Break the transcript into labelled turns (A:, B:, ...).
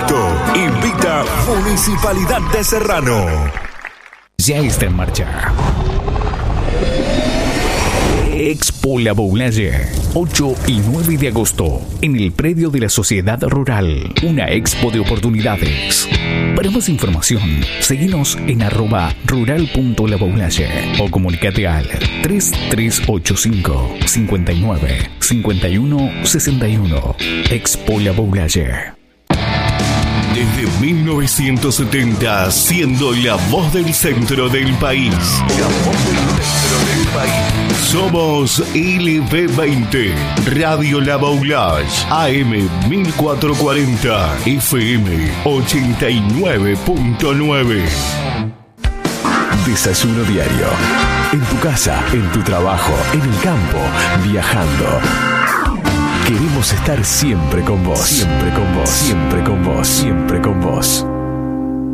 A: agosto. Invita Municipalidad de Serrano.
B: Ya está en marcha Expo La Boulaye, 8 y 9 de agosto, en el predio de la Sociedad Rural. Una expo de oportunidades. Para más información, seguinos en @rural.laboulaye o comunicate al 3385 59 51 61. Expo La Boulaye.
A: Desde 1970, siendo la voz del centro del país. La voz del centro del país. Somos LB20, Radio La Boulaye, AM 1440, FM 89.9.
C: Desayuno diario. En tu casa, en tu trabajo, en el campo, viajando. Queremos estar siempre con vos. Siempre con vos. Siempre con vos. Siempre con vos.